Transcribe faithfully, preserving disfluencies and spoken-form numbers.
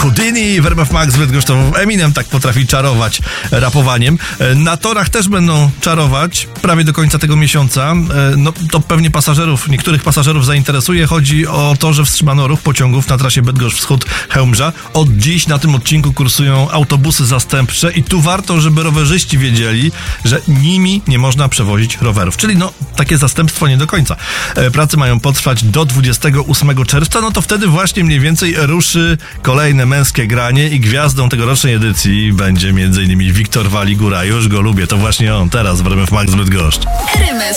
Houdini w R M F Max Bydgoszcz, to Eminem tak potrafi czarować rapowaniem. Na torach też będą czarować prawie do końca tego miesiąca. No to pewnie pasażerów, niektórych pasażerów zainteresuje. Chodzi o to, że wstrzymano ruch pociągów na trasie Bydgoszcz Wschód-Chełmża. Od dziś na tym odcinku kursują autobusy zastępcze i tu warto, żeby rowerzyści wiedzieli, że nimi nie można przewozić rowerów. Czyli no, takie zastępstwo nie do końca. Prace mają potrwać do dwudziestego ósmego czerwca, no to wtedy właśnie mniej więcej ruszy kolejne męskie granie i gwiazdą tegorocznej edycji będzie między innymi Wiktor Waligura. Już go lubię, to właśnie on teraz w R M F Max Bydgoszcz.